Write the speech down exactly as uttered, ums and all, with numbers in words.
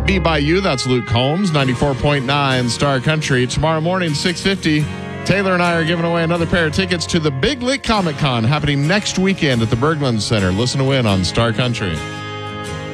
Be By You. That's Luke Combs, ninety-four point nine Star Country. Tomorrow morning, six fifty, Taylor and I are giving away another pair of tickets to the Big Lick Comic Con happening next weekend at the Berglund Center. Listen to win on Star Country.